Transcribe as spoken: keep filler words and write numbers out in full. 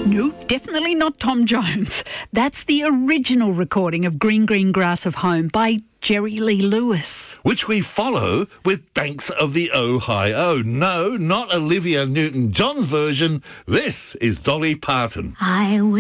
No, definitely not Tom Jones. That's the original recording of Green Green Grass of Home by Jerry Lee Lewis. Which we follow with Banks of the Ohio. No, not Olivia Newton-John's version. This is Dolly Parton. I will